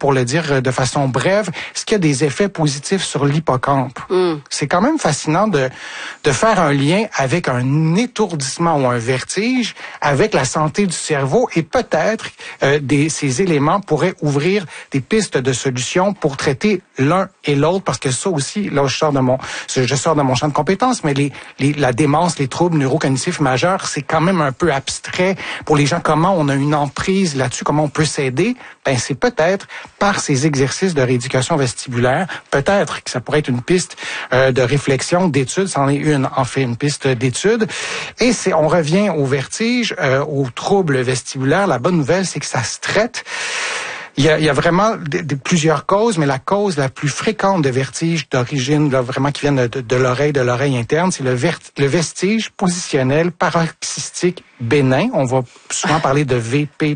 pour le dire de façon brève, est-ce qu'il y a des effets positifs sur l'hippocampe? C'est quand même fascinant de faire un lien avec un étourdissement ou un vertige avec la santé du cerveau et peut-être ces éléments pourraient ouvrir des pistes de solutions pour traiter l'un et l'autre, parce que ça aussi, là je sors de mon champ de compétences, mais la démence, les troubles neurocognitifs majeurs, c'est quand même un peu abstrait pour les gens. Comment on a une emprise là-dessus, comment on peut s'aider? Ben c'est peut-être par ces exercices de rééducation vestibulaire, peut-être que ça pourrait être une piste de réflexion, d'étude, c'en est une piste d'étude. Et on revient au vertige, aux troubles vestibulaires. La bonne nouvelle, c'est que ça se traite. Il y a vraiment plusieurs causes, mais la cause la plus fréquente de vertige d'origine, là, vraiment qui vient de l'oreille interne, c'est le vestige positionnel paroxystique bénin. On va souvent parler de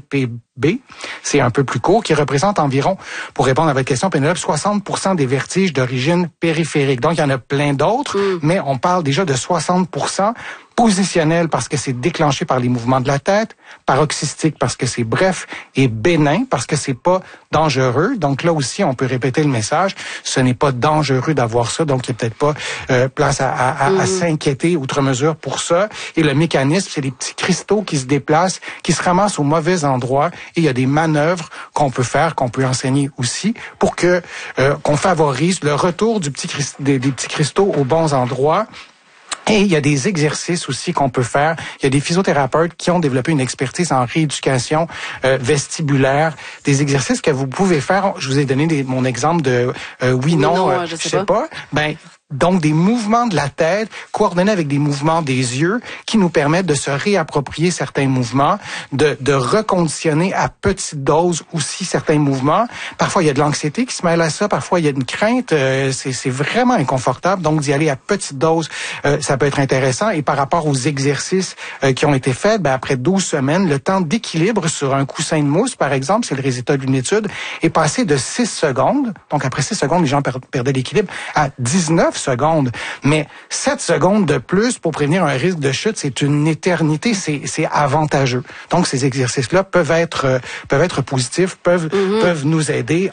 VPPB. C'est un peu plus court, qui représente environ, pour répondre à votre question, Pénélope, 60% des vertiges d'origine périphérique. Donc, il y en a plein d'autres, mais on parle déjà de 60%. Positionnel parce que c'est déclenché par les mouvements de la tête, paroxystique parce que c'est bref et bénin parce que c'est pas dangereux. Donc là aussi, on peut répéter le message, ce n'est pas dangereux d'avoir ça, donc il n'y a peut-être pas place à s'inquiéter outre mesure pour ça. Et le mécanisme, c'est des petits cristaux qui se déplacent, qui se ramassent au mauvais endroit, et il y a des manœuvres qu'on peut faire, qu'on peut enseigner aussi pour que qu'on favorise le retour des petits cristaux aux bons endroits. Et il y a des exercices aussi qu'on peut faire. Il y a des physiothérapeutes qui ont développé une expertise en rééducation vestibulaire. Des exercices que vous pouvez faire. Je vous ai donné mon exemple de non, je sais pas. Donc, des mouvements de la tête coordonnés avec des mouvements des yeux qui nous permettent de se réapproprier certains mouvements, de reconditionner à petite dose aussi certains mouvements. Parfois, il y a de l'anxiété qui se mêle à ça. Parfois, il y a une crainte. C'est vraiment inconfortable. Donc, d'y aller à petite dose, ça peut être intéressant. Et par rapport aux exercices qui ont été faits, après 12 semaines, le temps d'équilibre sur un coussin de mousse, par exemple, c'est le résultat d'une étude, est passé de 6 secondes. Donc, après 6 secondes, les gens perdaient l'équilibre à 19 secondes. Mais 7 secondes de plus pour prévenir un risque de chute, c'est une éternité, c'est avantageux. Donc, ces exercices-là peuvent être positifs, peuvent nous aider.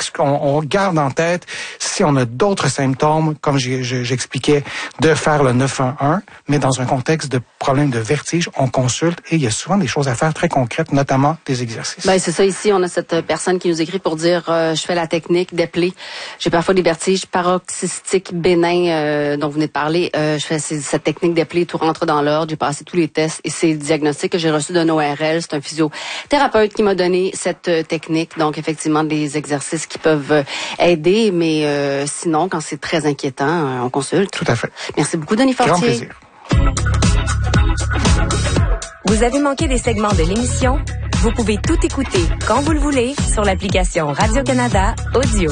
On garde en tête, si on a d'autres symptômes, comme j'expliquais, de faire le 911, mais dans un contexte de problème de vertige, on consulte et il y a souvent des choses à faire très concrètes, notamment des exercices. C'est ça, ici, on a cette personne qui nous écrit pour dire je fais la technique d'Epley. J'ai parfois des vertiges paroxystiques bénins dont vous venez de parler. Je fais cette technique d'Epley, tout rentre dans l'ordre. J'ai passé tous les tests et c'est le diagnostic que j'ai reçu d'un ORL. C'est un physiothérapeute qui m'a donné cette technique. Donc, effectivement, des exercices qui peuvent aider, mais sinon, quand c'est très inquiétant, on consulte. Tout à fait. Merci beaucoup, Denis Fortier. Grand plaisir. Vous avez manqué des segments de l'émission? Vous pouvez tout écouter quand vous le voulez sur l'application Radio-Canada Audio.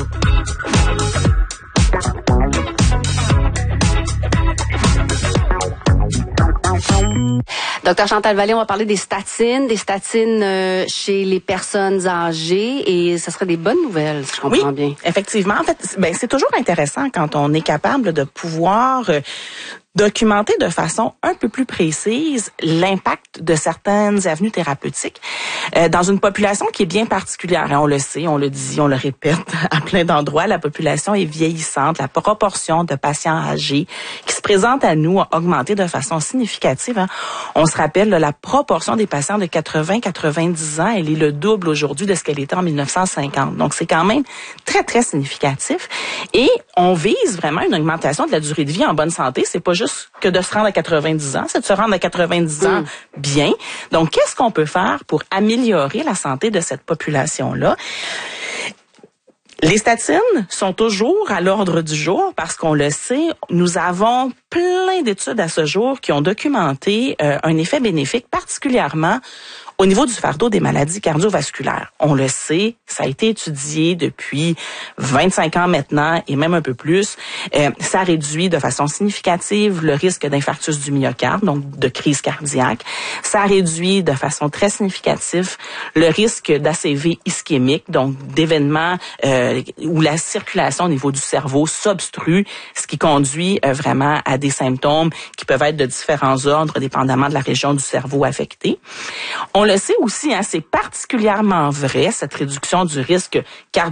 Docteur Chantal Vallée, on va parler des statines chez les personnes âgées, et ce serait des bonnes nouvelles, si je comprends bien. Oui, effectivement. En fait, c'est toujours intéressant quand on est capable de pouvoir documenter de façon un peu plus précise l'impact de certaines avenues thérapeutiques dans une population qui est bien particulière. Et on le sait, on le dit, on le répète à plein d'endroits, la population est vieillissante, la proportion de patients âgés qui se présentent à nous a augmenté de façon significative. On se rappelle, la proportion des patients de 80-90 ans, elle est le double aujourd'hui de ce qu'elle était en 1950. Donc, c'est quand même très, très significatif. Et on vise vraiment une augmentation de la durée de vie en bonne santé. C'est pas juste que de se rendre à 90 ans, c'est de se rendre à 90 ans bien. Donc, qu'est-ce qu'on peut faire pour améliorer la santé de cette population-là? Les statines sont toujours à l'ordre du jour parce qu'on le sait, nous avons plein d'études à ce jour qui ont documenté un effet bénéfique, particulièrement au niveau du fardeau des maladies cardiovasculaires. On le sait, ça a été étudié depuis 25 ans maintenant et même un peu plus. Ça réduit de façon significative le risque d'infarctus du myocarde, donc de crise cardiaque. Ça réduit de façon très significative le risque d'ACV ischémique, donc d'événements où la circulation au niveau du cerveau s'obstrue, ce qui conduit vraiment à des symptômes qui peuvent être de différents ordres, dépendamment de la région du cerveau affectée. On le sait aussi, c'est particulièrement vrai, cette réduction du risque cardiovasculaire